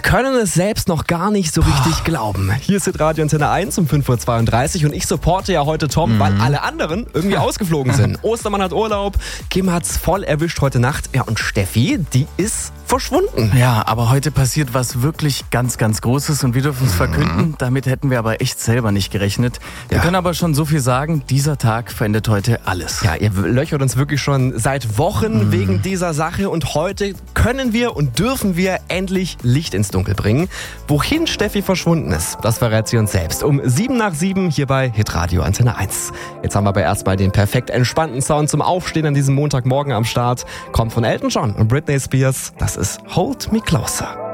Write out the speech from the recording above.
können es selbst noch gar nicht so richtig glauben. Hier ist Radio Antenne 1 um 5.32 Uhr und ich supporte ja heute Tom, weil alle anderen irgendwie ausgeflogen sind. Ostermann hat Urlaub, Kim hat's voll erwischt heute Nacht. Ja, und Steffi, die ist verschwunden. Ja, aber heute passiert was wirklich ganz, ganz Großes und wir dürfen es verkünden. Damit hätten wir aber echt selber nicht gerechnet. Wir können aber schon so viel sagen, dieser Tag verändert heute alles. Ja, ihr löchert uns wirklich schon seit Wochen wegen dieser Sache und heute können wir und dürfen wir endlich Licht ins Dunkel bringen. Wohin Steffi verschwunden ist, das verrät sie uns selbst. Um 7:07 hier bei Hitradio Antenne 1. Jetzt haben wir aber erstmal den perfekt entspannten Sound zum Aufstehen an diesem Montagmorgen am Start. Kommt von Elton John und Britney Spears. Das ist Hold Me Closer.